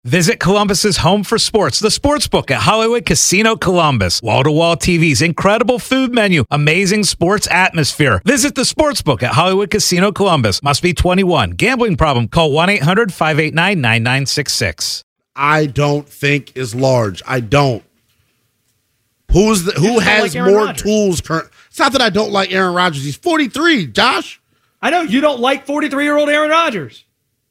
Visit Columbus's home for sports, the Sportsbook at Hollywood Casino Columbus. Wall-to-wall TVs, incredible food menu, amazing sports atmosphere. Visit the Sportsbook at Hollywood Casino Columbus. Must be 21. Gambling problem? Call 1-800-589-9966. I don't think is large. I don't. Who has like more Rodgers. tools? It's not that I don't like Aaron Rodgers. He's 43, Josh. I know you don't like 43-year-old Aaron Rodgers.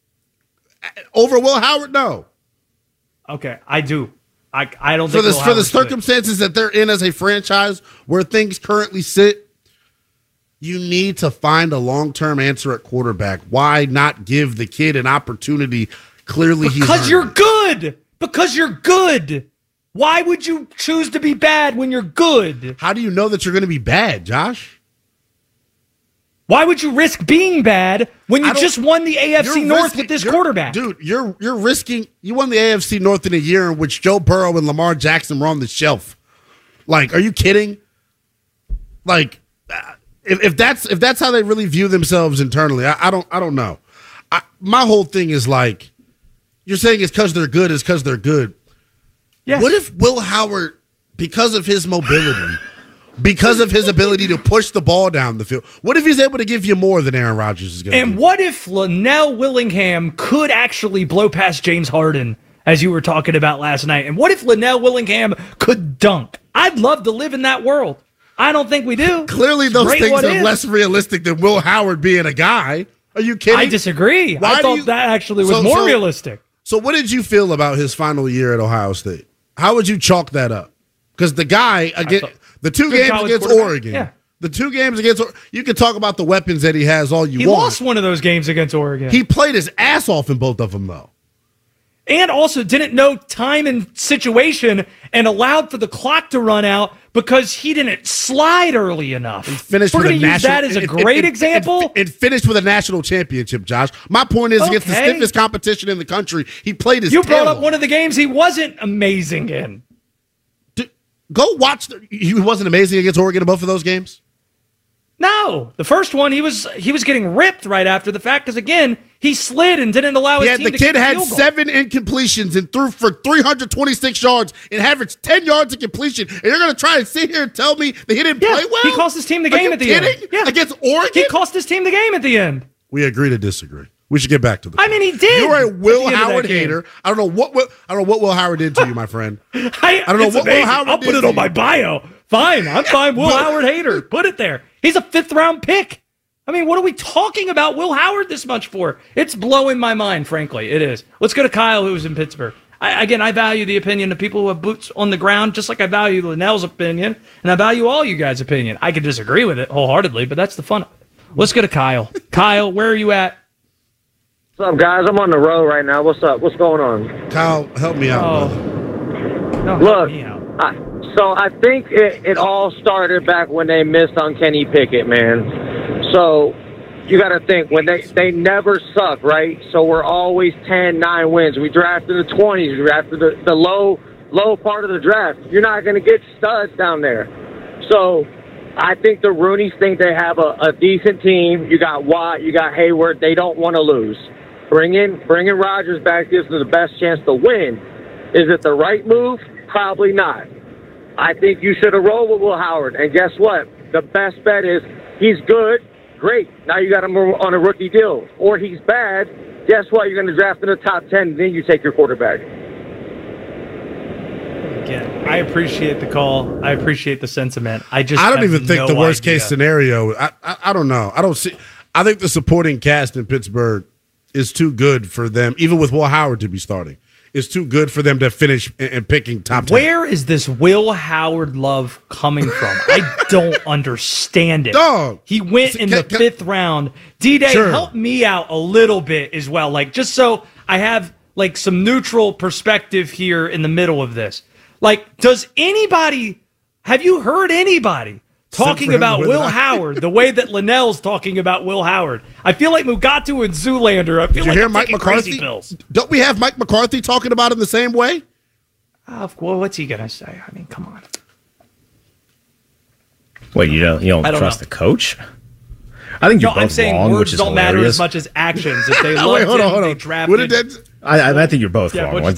Over Will Howard, no. Okay, I do. I don't For think Will the Howard's circumstances that they're in as a franchise, where things currently sit, you need to find a long-term answer at quarterback. Why not give the kid an opportunity? Clearly, because you're good. Because you're good. Why would you choose to be bad when you're good? How do you know that you're going to be bad, Josh? Why would you risk being bad when you just won the AFC North with this quarterback? Dude, you're risking. You won the AFC North in a year in which Joe Burrow and Lamar Jackson were on the shelf. Like, are you kidding? Like, if that's how they really view themselves internally, I don't know. My whole thing is like, you're saying it's because they're good. It's because they're good. Yes. What if Will Howard, because of his mobility, because of his ability to push the ball down the field, what if he's able to give you more than Aaron Rodgers is going to do? And what if Linnell Willingham could actually blow past James Harden, as you were talking about last night? And what if Linnell Willingham could dunk? I'd love to live in that world. I don't think we do. Clearly, those things are less realistic than Will Howard being a guy. Are you kidding? I disagree. I thought that actually was more realistic. So what did you feel about his final year at Ohio State? How would you chalk that up? Because the guy, the two games against Oregon, the two games against you can talk about the weapons that he has all you want. He lost one of those games against Oregon. He played his ass off in both of them, though. And also didn't know time and situation and allowed for the clock to run out because he didn't slide early enough. Finished We're with going to use that as a great example. It finished with a national championship, Josh. My point is, against the stiffest competition in the country, he played his tail off. You brought up one of the games he wasn't amazing in. Go watch. He wasn't amazing against Oregon in both of those games? No. The first one, he was getting ripped right after the fact because, again, he slid and didn't allow his team to the kid get had field goal. 7 incompletions and threw for 326 yards and averaged 10 yards of completion. And you're going to try and sit here and tell me that he didn't play well? He cost his team the game at the end. Yeah. Against Oregon? He cost his team the game at the end. We agree to disagree. We should get back to the I mean, he did. You're a Will Howard hater. I don't know what Will Howard did to you, my friend. I don't know what Will Howard did. I'll put it on my bio. Fine. I'm fine. Will Howard hater. Put it there. He's a 5th-round pick. I mean, what are we talking about Will Howard this much for? It's blowing my mind, frankly. It is. Let's go to Kyle, who's in Pittsburgh. I value the opinion of people who have boots on the ground, just like I value Linnell's opinion, and I value all you guys' opinion. I could disagree with it wholeheartedly, but that's the fun of it. Let's go to Kyle. Kyle, where are you at? What's up, guys? I'm on the road right now. What's up? What's going on? Kyle, help me out, brother. No, look, so I think it all started back when they missed on Kenny Pickett, man. So you got to think, when they never suck, right? So we're always 10-9 wins. We drafted the 20s. We drafted the low part of the draft. You're not going to get studs down there. So I think the Rooneys think they have a decent team. You got Watt, you got Hayward. They don't want to lose. Bringing Rodgers back gives them the best chance to win. Is it the right move? Probably not. I think you should have rolled with Will Howard. And guess what? The best bet is he's good. Great. Now you got him on a rookie deal. Or he's bad. Guess what? You're going to draft in the top 10, then you take your quarterback. Again, I appreciate the call. I appreciate the sentiment. I don't even think the worst case scenario. I don't know. I think the supporting cast in Pittsburgh is too good for them, even with Will Howard to be starting. It's too good for them to finish in picking top 10. Where is this Will Howard love coming from? I don't understand it. Dog. He went in the 5th round. D-Day, help me out a little bit as well. Like, just so I have like some neutral perspective here in the middle of this. Like, have you heard anybody talking about Will Howard the way that Linnell's talking about Will Howard? I feel like Mugatu and Zoolander. I feel like I'm taking crazy pills. Don't we have Mike McCarthy talking about him the same way? Well, what's he gonna say? I mean, come on. Wait, you don't trust the coach? I think you're both I'm saying wrong, words which is don't matter hilarious. as much as actions. If they loved him, they drafted. I think you're both wrong.